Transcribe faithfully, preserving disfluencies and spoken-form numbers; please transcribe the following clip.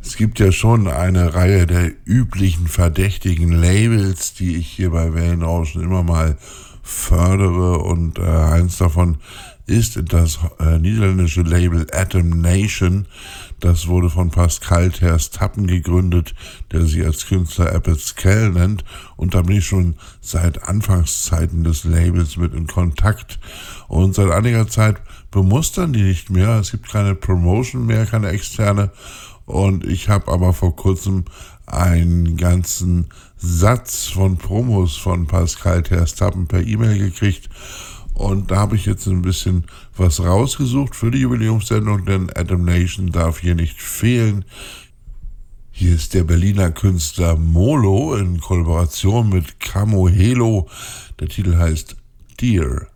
Es gibt ja schon eine Reihe der üblichen verdächtigen Labels, die ich hier bei Wellenrauschen immer mal fördere, und äh, eins davon ist das äh, niederländische Label Atom Nation. Das wurde von Pascal ter Stappen gegründet, der sich als Künstler Apple nennt, und da bin ich schon seit Anfangszeiten des Labels mit in Kontakt, und seit einiger Zeit bemustern die nicht mehr. Es gibt keine Promotion mehr, keine externe, und ich habe aber vor kurzem einen ganzen Satz von Promos von Pascal ter Stappen per E-Mail gekriegt, und da habe ich jetzt ein bisschen was rausgesucht für die Jubiläumssendung, denn Atom Nation darf hier nicht fehlen. Hier ist der Berliner Künstler Molo in Kollaboration mit Camo Helo. Der Titel heißt Dear.